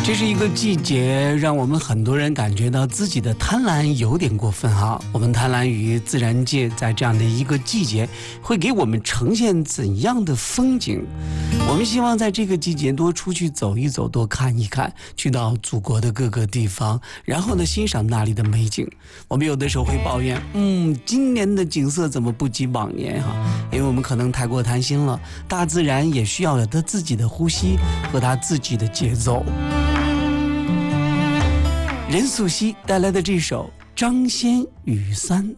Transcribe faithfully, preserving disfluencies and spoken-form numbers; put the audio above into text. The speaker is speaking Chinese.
这是一个季节，让我们很多人感觉到自己的贪婪有点过分哈。我们贪婪于自然界在这样的一个季节会给我们呈现怎样的风景。我们希望在这个季节多出去走一走，多看一看，去到祖国的各个地方，然后呢欣赏那里的美景。我们有的时候会抱怨，嗯，今年的景色怎么不及往年哈？因为我们可能太过贪心了。大自然也需要有它自己的呼吸和它自己的节奏。任素汐带来的这首《张仙雨三》。